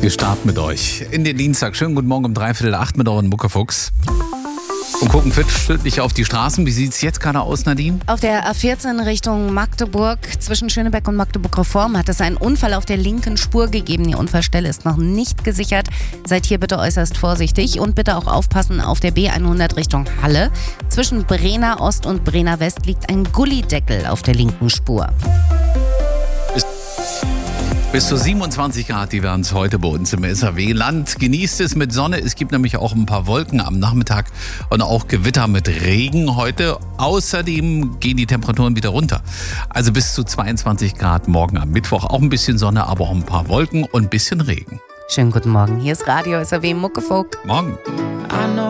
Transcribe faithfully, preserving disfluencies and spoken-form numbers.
Wir starten mit euch in den Dienstag. Schönen guten Morgen um dreiviertel acht mit euren Muckefuchs. Und gucken fitstündlich auf die Straßen. Wie sieht es jetzt gerade aus, Nadine? Auf der A vierzehn Richtung Magdeburg zwischen Schönebeck und Magdeburg-Reform hat es einen Unfall auf der linken Spur gegeben. Die Unfallstelle ist noch nicht gesichert. Seid hier bitte äußerst vorsichtig und bitte auch aufpassen auf der B hundert Richtung Halle. Zwischen Brenner Ost und Brenner West liegt ein Gullideckel auf der linken Spur. Bis zu siebenundzwanzig Grad, die werden es heute bei uns im S A W-Land. Genießt es mit Sonne. Es gibt nämlich auch ein paar Wolken am Nachmittag und auch Gewitter mit Regen heute. Außerdem gehen die Temperaturen wieder runter. Also bis zu zweiundzwanzig Grad morgen am Mittwoch. Auch ein bisschen Sonne, aber auch ein paar Wolken und ein bisschen Regen. Schönen guten Morgen. Hier ist Radio S A W Muckefuchs. Morgen.